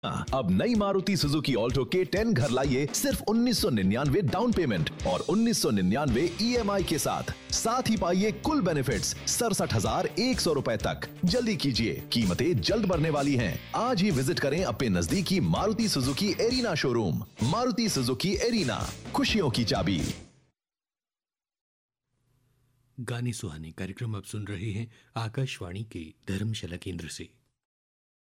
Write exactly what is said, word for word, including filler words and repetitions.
अब नई Maruti Suzuki Alto के टेन घर लाइए सिर्फ उन्नीस सौ निन्यानवे डाउन पेमेंट और उन्नीस सौ निन्यानवे ईएमआई के साथ साथ ही पाइए कुल बेनिफिट्स सड़सठ हजार एक सौ रुपए तक। जल्दी कीजिए, कीमतें जल्द बढ़ने वाली हैं। आज ही विजिट करें अपने नजदीकी Maruti Suzuki arena showroom. Maruti Suzuki arena, खुशियों की चाबी। गाने सुहाने कार्यक्रम अब सुन रहे हैं आकाशवाणी के धर्मशाला केंद्र से।